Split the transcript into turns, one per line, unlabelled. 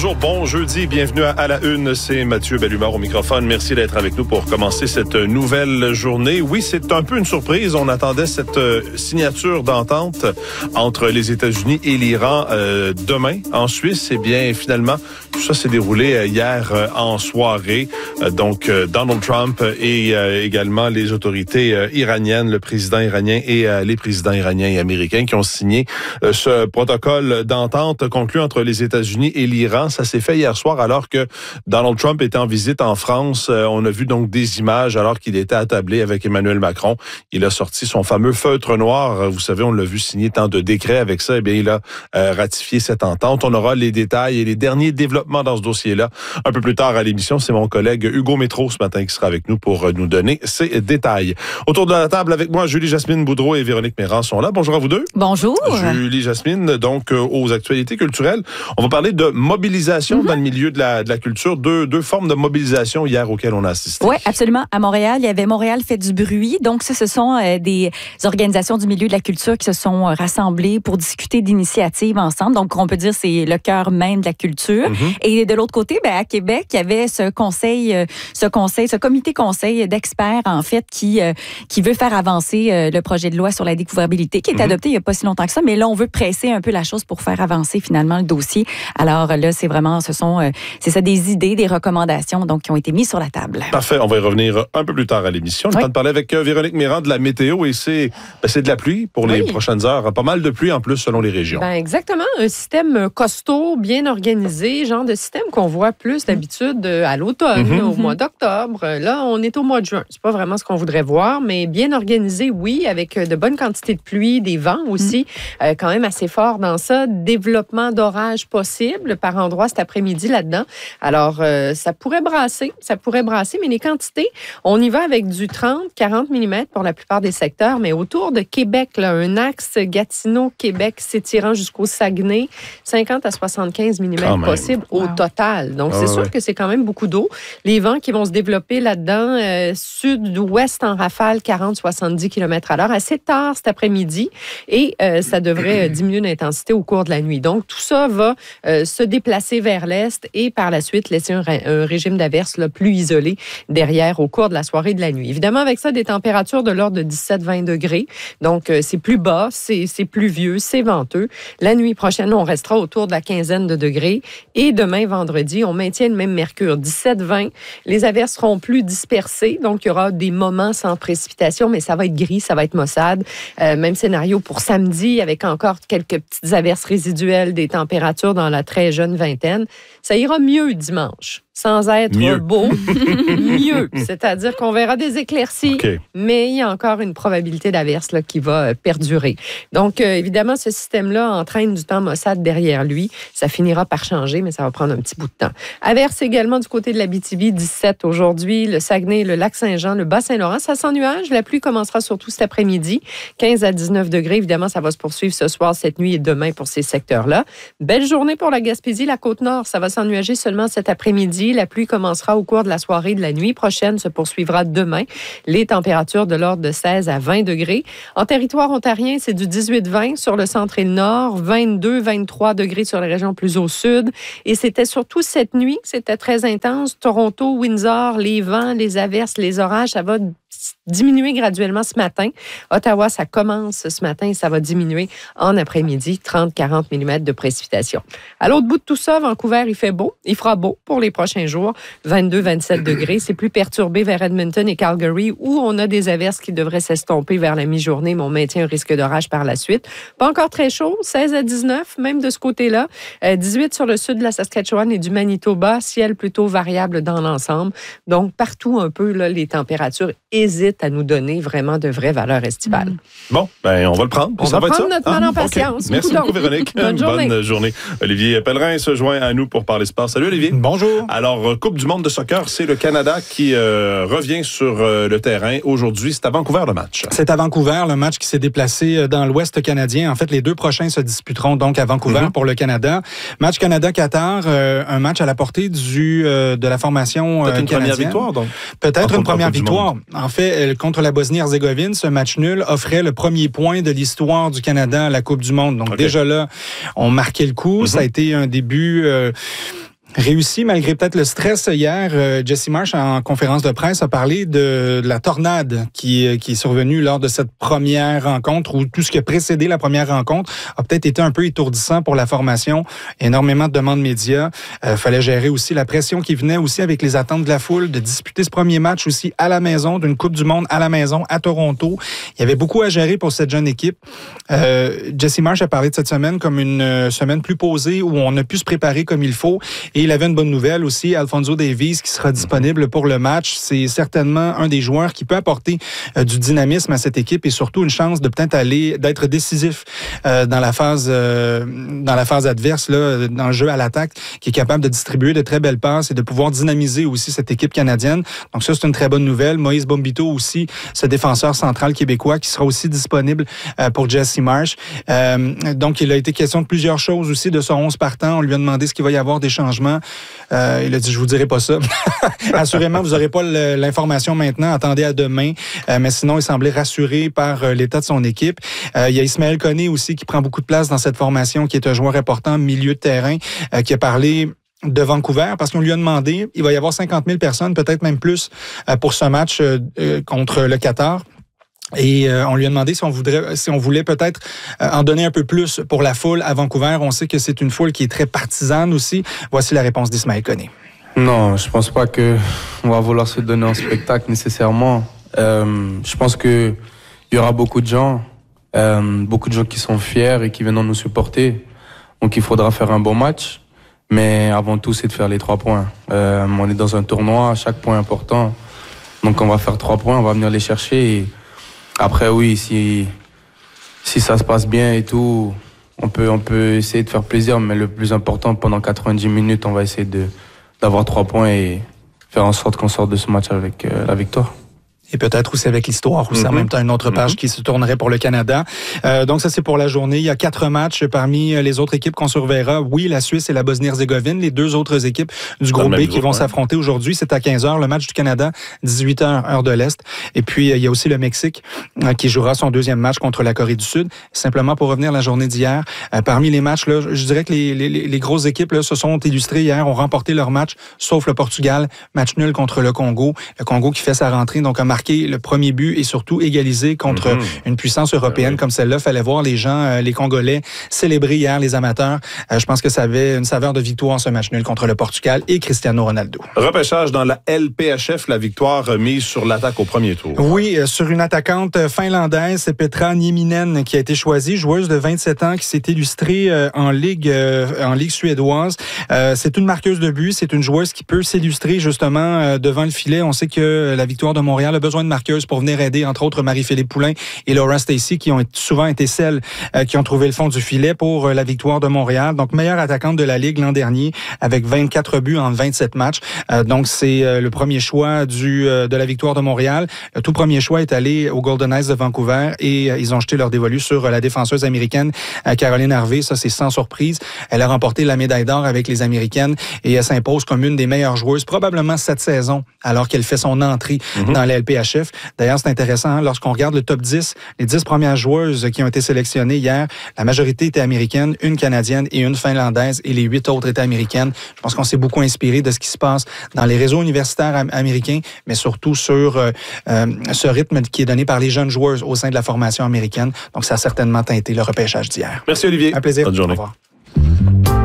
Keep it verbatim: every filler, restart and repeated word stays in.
Bonjour, bon jeudi, bienvenue à, à la Une, c'est Mathieu Bellumeur au microphone. Merci d'être avec nous pour commencer cette nouvelle journée. Oui, c'est un peu une surprise, on attendait cette euh, signature d'entente entre les États-Unis et l'Iran euh, demain en Suisse. Eh bien, finalement, tout ça s'est déroulé euh, hier euh, en soirée. Euh, donc, euh, Donald Trump et euh, également les autorités euh, iraniennes, le président iranien et euh, les présidents iraniens et américains qui ont signé euh, ce protocole d'entente conclu entre les États-Unis et l'Iran. Ça s'est fait hier soir alors que Donald Trump était en visite en France. Euh, on a vu donc des images alors qu'il était attablé avec Emmanuel Macron. Il a sorti son fameux feutre noir. Vous savez, on l'a vu signer tant de décrets avec ça. Eh bien, il a euh, ratifié cette entente. On aura les détails et les derniers développements dans ce dossier-là un peu plus tard à l'émission. C'est mon collègue Hugo Métro ce matin qui sera avec nous pour nous donner ces détails. Autour de la table avec moi, Julie-Jasmine Boudreau et Véronique Méran sont là. Bonjour à vous deux.
Bonjour.
Julie-Jasmine, donc euh, aux actualités culturelles. On va parler de mobilisation mm-hmm. dans le milieu de la, de la culture. Deux, deux formes de mobilisation hier auxquelles on a assisté.
Oui, absolument. À Montréal, il y avait Montréal fait du bruit. Donc, ça, ce sont euh, des organisations du milieu de la culture qui se sont euh, rassemblées pour discuter d'initiatives ensemble. Donc, on peut dire c'est le cœur même de la culture. Mm-hmm. Et de l'autre côté, ben, à Québec, il y avait ce conseil, euh, ce conseil, ce comité conseil d'experts, en fait, qui, euh, qui veut faire avancer euh, le projet de loi sur la découvrabilité, qui est mm-hmm. adopté il n'y a pas si longtemps que ça. Mais là, on veut presser un peu la chose pour faire avancer finalement le dossier. Alors là, c'est vraiment, ce sont, euh, c'est ça, des idées, des recommandations, donc, qui ont été mises sur la table.
Parfait. On va y revenir un peu plus tard à l'émission. Le oui. temps de parler avec euh, Véronique Méran de la météo et c'est, ben, c'est de la pluie pour les oui. prochaines heures. Pas mal de pluie en plus selon les régions.
Ben, exactement. Un système costaud, bien organisé, genre de système qu'on voit plus d'habitude à l'automne, mm-hmm. au mois d'octobre. Là, on est au mois de juin. C'est pas vraiment ce qu'on voudrait voir, mais bien organisé, oui, avec de bonnes quantités de pluie, des vents aussi, mm. euh, quand même assez forts dans ça. Développement d'orage possible par endroits cet après-midi là-dedans. Alors, euh, ça pourrait brasser, ça pourrait brasser, mais les quantités, on y va avec du trente à quarante millimètres pour la plupart des secteurs, mais autour de Québec, là, un axe Gatineau-Québec s'étirant jusqu'au Saguenay, cinquante à soixante-quinze millimètres possible wow. au total. Donc, ah, c'est ouais. sûr que c'est quand même beaucoup d'eau. Les vents qui vont se développer là-dedans, euh, sud-ouest en rafale, quarante à soixante-dix kilomètres à l'heure, assez tard cet après-midi, et euh, ça devrait diminuer d'intensité au cours de la nuit. Donc, tout ça va euh, se déplacer vers l'est et par la suite laisser un, un régime d'averse là, plus isolé derrière au cours de la soirée et de la nuit. Évidemment, avec ça, des températures de l'ordre de dix-sept à vingt degrés. Donc, euh, c'est plus bas, c'est, c'est pluvieux, c'est venteux. La nuit prochaine, on restera autour de la quinzaine de degrés. Et demain, vendredi, on maintient le même mercure, dix-sept à vingt. Les averses seront plus dispersées. Donc, il y aura des moments sans précipitation, mais ça va être gris, ça va être maussade. Euh, même scénario pour samedi, avec encore quelques petites averses résiduelles, des températures dans la très jeune vingtaine. Ça ira mieux dimanche. Sans être mieux. beau, mieux. C'est-à-dire qu'on verra des éclaircies, okay. mais il y a encore une probabilité d'averse là, qui va euh, perdurer. Donc, euh, évidemment, ce système-là entraîne du temps maussade derrière lui. Ça finira par changer, mais ça va prendre un petit bout de temps. Averse également du côté de l'Abitibi, dix-sept aujourd'hui, le Saguenay, le Lac-Saint-Jean, le Bas-Saint-Laurent. Ça s'ennuage. La pluie commencera surtout cet après-midi, quinze à dix-neuf degrés. Évidemment, ça va se poursuivre ce soir, cette nuit et demain pour ces secteurs-là. Belle journée pour la Gaspésie, la Côte-Nord. Ça va s'ennuager seulement cet après-midi. La pluie commencera au cours de la soirée et de la nuit prochaine, se poursuivra demain. Les températures de l'ordre de seize à vingt degrés. En territoire ontarien, c'est du dix-huit à vingt sur le centre et le nord, vingt-deux à vingt-trois degrés sur les régions plus au sud. Et c'était surtout cette nuit que c'était très intense. Toronto, Windsor, les vents, les averses, les orages, ça va diminuer graduellement ce matin. Ottawa, ça commence ce matin et ça va diminuer en après-midi, trente à quarante millimètres de précipitations. À l'autre bout de tout ça, Vancouver, il fait beau. Il fera beau pour les prochains jours, vingt-deux à vingt-sept degrés. C'est plus perturbé vers Edmonton et Calgary où on a des averses qui devraient s'estomper vers la mi-journée, mais on maintient un risque d'orage par la suite. Pas encore très chaud, seize à dix-neuf, même de ce côté-là. Euh, dix-huit sur le sud de la Saskatchewan et du Manitoba. Ciel plutôt variable dans l'ensemble. Donc, partout un peu, là, les températures hésitent à nous donner vraiment de vraies valeurs estivales.
Mmh. Bon, ben on va le prendre.
On
ça
va,
va
prendre
être ça?
notre mal
ah,
en patience.
Okay. Merci beaucoup, Véronique.
Bonne journée.
Bonne journée. Olivier Pellerin se joint à nous pour parler sport. Salut, Olivier.
Bonjour.
Alors, Coupe du monde de soccer, c'est le Canada qui euh, revient sur euh, le terrain. Aujourd'hui, c'est à Vancouver le match.
C'est à Vancouver, le match qui s'est déplacé dans l'Ouest canadien. En fait, les deux prochains se disputeront donc à Vancouver mm-hmm. pour le Canada. Match Canada-Qatar, euh, un match à la portée du euh, de la formation
Peut-être
euh,
une
canadienne.
première victoire, donc.
Peut-être une première victoire. En fait, contre la Bosnie-Herzégovine, ce match nul offrait le premier point de l'histoire du Canada à la Coupe du monde. Donc okay. déjà là, on marquait le coup. Mm-hmm. Ça a été un début... Euh, réussi malgré peut-être le stress hier. Euh, Jesse Marsh, en conférence de presse, a parlé de, de la tornade qui, qui est survenue lors de cette première rencontre ou tout ce qui a précédé la première rencontre a peut-être été un peu étourdissant pour la formation. Énormément de demandes médias. Euh, fallait gérer aussi la pression qui venait aussi avec les attentes de la foule, de disputer ce premier match aussi à la maison, d'une Coupe du Monde à la maison, à Toronto. Il y avait beaucoup à gérer pour cette jeune équipe. Euh, Jesse Marsh a parlé de cette semaine comme une semaine plus posée où on a pu se préparer comme il faut. Et il avait une bonne nouvelle aussi, Alphonso Davies qui sera disponible pour le match. C'est certainement un des joueurs qui peut apporter euh, du dynamisme à cette équipe et surtout une chance de peut-être aller, d'être décisif euh, dans la phase euh, dans la phase adverse, là, dans le jeu à l'attaque, qui est capable de distribuer de très belles passes et de pouvoir dynamiser aussi cette équipe canadienne. Donc ça, c'est une très bonne nouvelle. Moïse Bombito aussi, ce défenseur central québécois qui sera aussi disponible euh, pour Jesse Marsh. Euh, donc, il a été question de plusieurs choses aussi de son onze partant. On lui a demandé ce qu'il va y avoir des changements. Euh, il a dit, je vous dirai pas ça. Assurément, vous n'aurez pas l'information maintenant. Attendez à demain. Euh, mais sinon, il semblait rassuré par euh, l'état de son équipe. Euh, il y a Ismaël Koné aussi qui prend beaucoup de place dans cette formation, qui est un joueur important, milieu de terrain, euh, qui a parlé de Vancouver, parce qu'on lui a demandé, il va y avoir cinquante mille personnes, peut-être même plus, euh, pour ce match euh, contre le Qatar. Et euh, on lui a demandé si on voudrait, si on voulait peut-être euh, en donner un peu plus pour la foule à Vancouver. On sait que c'est une foule qui est très partisane aussi. Voici la réponse d'Ismaël Koné.
Non, je pense pas que on va vouloir se donner un spectacle nécessairement. Euh, je pense que il y aura beaucoup de gens, euh, beaucoup de gens qui sont fiers et qui viendront nous supporter. Donc il faudra faire un bon match. Mais avant tout, c'est de faire les trois points. Euh, on est dans un tournoi, chaque point est important. Donc on va faire trois points, on va venir les chercher. Et après, oui, si, si ça se passe bien et tout, on peut, on peut essayer de faire plaisir. Mais le plus important, pendant quatre-vingt-dix minutes, on va essayer de, d'avoir trois points et faire en sorte qu'on sorte de ce match avec euh, la victoire.
Et peut-être aussi avec l'histoire, aussi mm-hmm. en même temps une autre page mm-hmm. qui se tournerait pour le Canada. Euh, donc ça, c'est pour la journée. Il y a quatre matchs parmi les autres équipes qu'on surveillera. Oui, la Suisse et la Bosnie-Herzégovine, les deux autres équipes du groupe B qui vont ouais. s'affronter aujourd'hui. C'est à quinze heures, le match du Canada, dix-huit heures, heure de l'Est. Et puis, il y a aussi le Mexique euh, qui jouera son deuxième match contre la Corée du Sud. Simplement pour revenir à la journée d'hier, euh, parmi les matchs, là, je dirais que les, les, les grosses équipes là, se sont illustrées hier, ont remporté leur match, sauf le Portugal. Match nul contre le Congo. Le Congo qui fait sa rentrée, donc a marqué le premier but et surtout égalisé contre mm-hmm. une puissance européenne ben oui. comme celle-là. Fallait voir les gens, euh, les Congolais, célébrer hier, les amateurs. Euh, je pense que ça avait une saveur de victoire, ce match nul contre le Portugal et Cristiano Ronaldo.
Repêchage dans la L P H F, la victoire mise sur l'attaque au premier tour.
Oui, euh, sur une attaquante finlandaise, c'est Petra Nieminen qui a été choisie, joueuse de vingt-sept ans qui s'est illustrée euh, en ligue euh, en ligue suédoise. Euh, c'est une marqueuse de but, c'est une joueuse qui peut s'illustrer justement euh, devant le filet. On sait que la victoire de Montréal a besoin de marqueuses pour venir aider, entre autres, Marie-Philippe Poulin et Laura Stacey, qui ont souvent été celles euh, qui ont trouvé le fond du filet pour euh, la victoire de Montréal. Donc, meilleure attaquante de la Ligue l'an dernier, avec vingt-quatre buts en vingt-sept matchs. Euh, donc, c'est euh, le premier choix du euh, de la victoire de Montréal. Le tout premier choix est allé aux Golden Knights de Vancouver et euh, ils ont jeté leur dévolu sur euh, la défenseuse américaine euh, Caroline Harvey. Ça, c'est sans surprise. Elle a remporté la médaille d'or avec les Américaines et elle s'impose comme une des meilleures joueuses, probablement cette saison, alors qu'elle fait son entrée mm-hmm. dans la L P H F. D'ailleurs, c'est intéressant, hein, lorsqu'on regarde le top dix, les dix premières joueuses qui ont été sélectionnées hier, la majorité étaient américaines, une canadienne et une finlandaise, et les huit autres étaient américaines. Je pense qu'on s'est beaucoup inspiré de ce qui se passe dans les réseaux universitaires am- américains, mais surtout sur euh, euh, ce rythme qui est donné par les jeunes joueuses au sein de la formation américaine. Donc, ça a certainement teinté le repêchage d'hier.
Merci, Olivier.
Un plaisir.
Bonne journée.
Au revoir.